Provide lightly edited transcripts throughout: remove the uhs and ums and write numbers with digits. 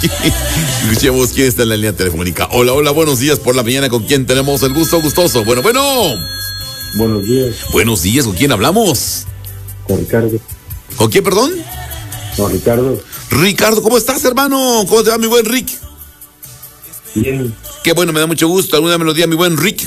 Escuchemos quién está en la línea telefónica. Hola, hola, buenos días por la mañana. ¿Con quién tenemos el gusto? Gustoso. Bueno. Buenos días. Buenos días, ¿con quién hablamos? Con Ricardo. ¿Con quién, perdón? Con Ricardo. Ricardo, ¿cómo estás, hermano? ¿Cómo te va, mi buen Rick? Bien. Qué bueno, me da mucho gusto. ¿Alguna melodía, mi buen Rick?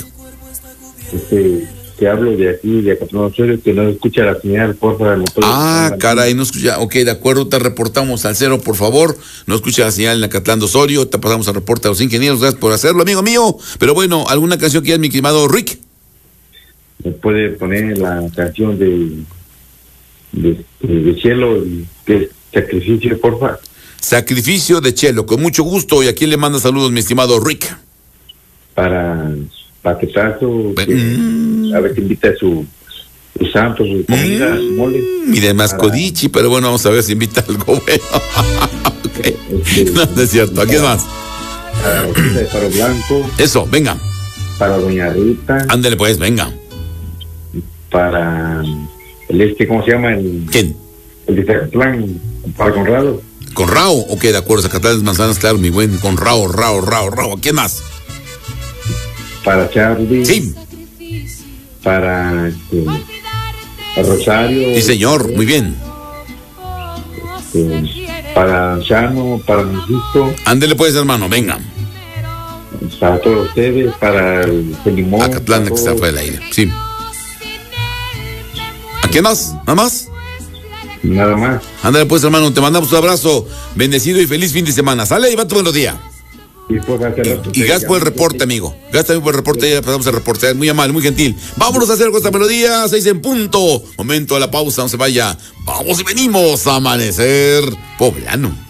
Te hablo de aquí, de Acatlán Osorio, que no escucha la señal, por favor. Caray, no escucha. Ok, de acuerdo, te reportamos al 0, por favor. No escucha la señal en Acatlán Osorio. Te pasamos al reporte a los ingenieros. Gracias por hacerlo, amigo mío. Pero bueno, ¿alguna canción que quieras, mi estimado Rick? ¿Me puede poner la canción de Cielo, que es Sacrificio, porfa? Sacrificio de Chelo, con mucho gusto. ¿Y a quién le manda saludos, mi estimado Rick? Para Paquetazo, a ver que invita a su santo, su comida, su mole. Y demás codichi, pero bueno, vamos a ver si invita algo bueno. Okay. No es cierto. ¿A quién más? Para Faro Blanco. Eso, venga. Para Doña Rita. Ándale pues, venga. Para ¿cómo se llama? ¿Quién? El de Zacatlán, para Conrado. Conrado, ok, de acuerdo, Zacatlán, Manzanas, claro, mi buen Conrado, Rao. ¿Quién más? Para Charlie. Sí. Para Rosario. Sí, señor, muy bien. Para Chano, para Francisco. Ándele pues, hermano, venga. Para todos ustedes, para el Limón. Acatlán, que está fuera del aire, sí. ¿A quién más? ¿Nada más? Nada más. Ándale pues, hermano, te mandamos un abrazo, bendecido y feliz fin de semana. Sale y va tu buenos días. Y gracias por el reporte, amigo. Gracias también por el reporte. Ya pasamos el reporte. Muy amable, muy gentil. Vámonos a hacer con esta melodía. 6 en punto. Momento a la pausa. No se vaya. Vamos y venimos a Amanecer Poblano.